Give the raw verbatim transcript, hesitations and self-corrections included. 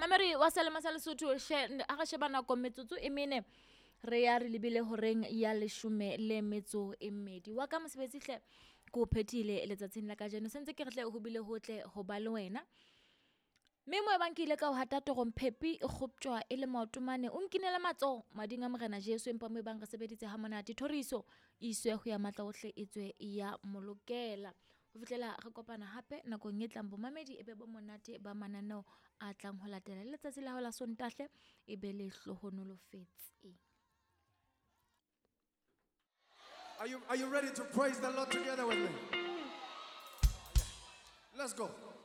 Mameri wa selema sa Lesotho she a ga sheba nako metsotso e mene re ya re lebile horeng ya leshome le metso e mmedi wa ka mosebetsi hle ko phethile letsatsing la kajeno sentse ke re tle ho bile hotle ho ba le wena mme mo bankile ka ho hata torong phepi e khoptjwa e le maotomane o nkinela matso mading a morena Jesu empa mo bang re sebeditse ha monate thoriso iswe ho ya matla ohle etswe ya molokela ho fitlela re kopana hape nakong e tlang bomamedi ebe bo monate ba mananeo a tlang ho latela letsatsi la ho la Sontahle e be le hlohonolofetse. Are you, are you ready to praise the Lord together with me? Let's go.